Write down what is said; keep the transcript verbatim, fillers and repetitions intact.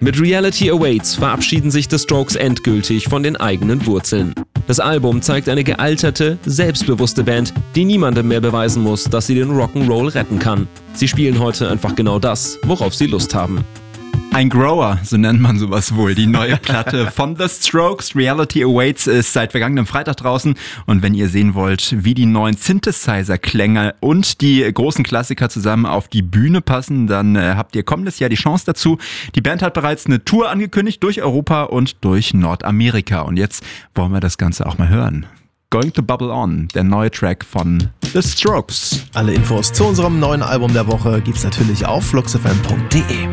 Mit Reality Awaits verabschieden sich The Strokes endgültig von den eigenen Wurzeln. Das Album zeigt eine gealterte, selbstbewusste Band, die niemandem mehr beweisen muss, dass sie den Rock'n'Roll retten kann. Sie spielen heute einfach genau das, worauf sie Lust haben. Ein Grower, so nennt man sowas wohl. Die neue Platte von The Strokes, Reality Awaits, ist seit vergangenem Freitag draußen. Und wenn ihr sehen wollt, wie die neuen Synthesizer-Klänge und die großen Klassiker zusammen auf die Bühne passen, dann äh, habt ihr kommendes Jahr die Chance dazu. Die Band hat bereits eine Tour angekündigt durch Europa und durch Nordamerika. Und jetzt wollen wir das Ganze auch mal hören. Going to Bubble On, der neue Track von The Strokes. Alle Infos zu unserem neuen Album der Woche gibt's natürlich auf flux f m punkt d e.